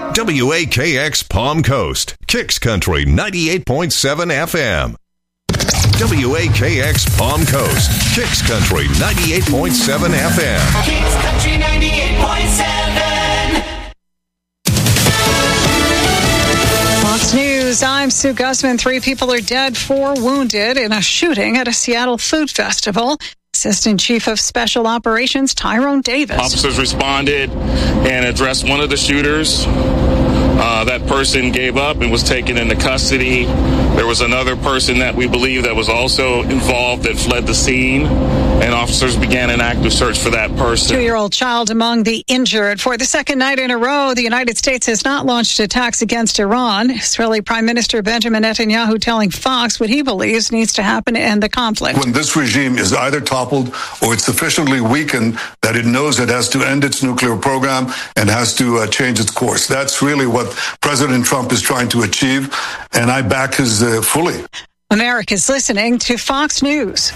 WAKX Palm Coast, Kicks Country 98.7 FM. WAKX Palm Coast, Kicks Country 98.7 FM. Kicks Country 98.7. Fox News, I'm Sue Guzman. 3 people are dead, 4 wounded in a shooting at a Seattle food festival. Assistant Chief of Special Operations Tyrone Davis. Officers responded and addressed one of the shooters. That person gave up and was taken into custody. There was another person that we believe that was also involved that fled the scene, and officers began an active search for that person. 2-year-old child among the injured. For the second night in a row, the United States has not launched attacks against Iran. Israeli Prime Minister Benjamin Netanyahu telling Fox what he believes needs to happen to end the conflict. When this regime is either toppled or it's sufficiently weakened that it knows it has to end its nuclear program and has to change its course. That's really what President Trump is trying to achieve, and I back his fully. America's listening to Fox News.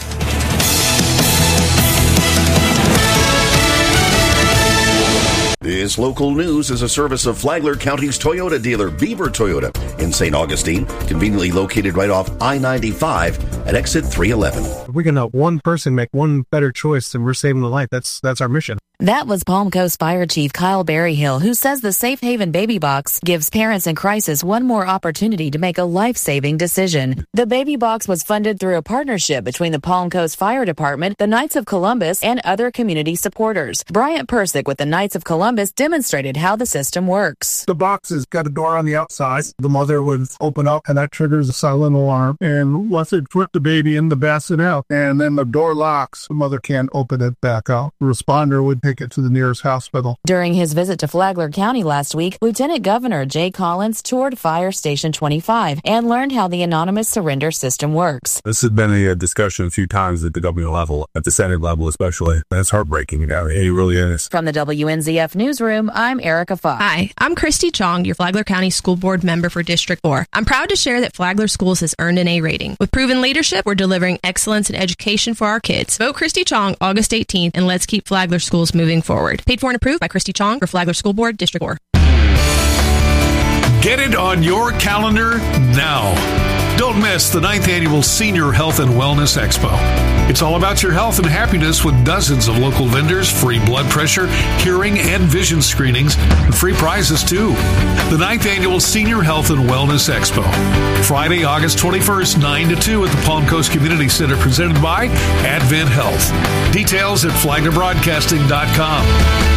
This local news is a service of Flagler County's Toyota dealer, Beaver Toyota, in St. Augustine, conveniently located right off I-95 at exit 311. If we can help one person make one better choice, then we're saving a life. That's our mission. That was Palm Coast Fire Chief Kyle Berryhill, who says the Safe Haven Baby Box gives parents in crisis one more opportunity to make a life-saving decision. The Baby Box was funded through a partnership between the Palm Coast Fire Department, the Knights of Columbus, and other community supporters. Bryant Persick with the Knights of Columbus demonstrated how the system works. The box has got a door on the outside. The mother would open up, and that triggers a silent alarm. And once it put the baby in the bassinet out, and then the door locks, the mother can't open it back out. The responder would take it to the nearest hospital. During his visit to Flagler County last week, Lieutenant Governor Jay Collins toured Fire Station 25 and learned how the anonymous surrender system works. This has been a discussion a few times at the governor level, at the Senate level especially. And it's heartbreaking. It really is. From the WNZF Newsroom, I'm Erica Fox. Hi, I'm Christy Chong, your Flagler County School Board member for District 4. I'm proud to share that Flagler Schools has earned an A rating. With proven leadership, we're delivering excellence in education for our kids. Vote Christy Chong August 18th, and let's keep Flagler Schools moving forward. Paid for and approved by Christy Chong for Flagler School Board, District 4. Get it on your calendar now. Don't miss the 9th Annual Senior Health and Wellness Expo. It's all about your health and happiness with dozens of local vendors, free blood pressure, hearing, and vision screenings, and free prizes too. The 9th Annual Senior Health and Wellness Expo. Friday, August 21st, 9 to 2 at the Palm Coast Community Center, presented by Advent Health. Details at flaglerbroadcasting.com.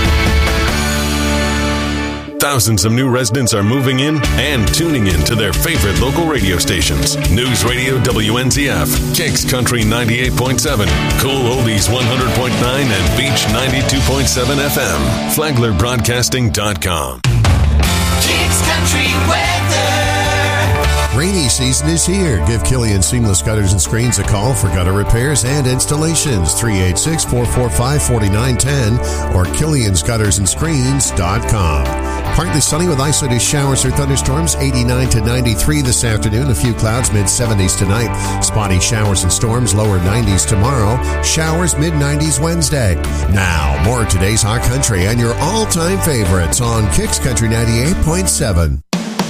Thousands of new residents are moving in and tuning in to their favorite local radio stations. News Radio WNZF, Kicks Country 98.7, Cool Oldies 100.9, and Beach 92.7 FM. FlaglerBroadcasting.com. Kicks Country weather. Rainy season is here. Give Killian Seamless Gutters and Screens a call for gutter repairs and installations. 386-445-4910 or KilliansGuttersandScreens.com. Partly sunny with isolated showers or thunderstorms. 89 to 93 this afternoon. A few clouds, mid-70s tonight. Spotty showers and storms, lower 90s tomorrow. Showers, mid-90s Wednesday. Now, more of today's hot country and your all-time favorites on Kicks Country 98.7.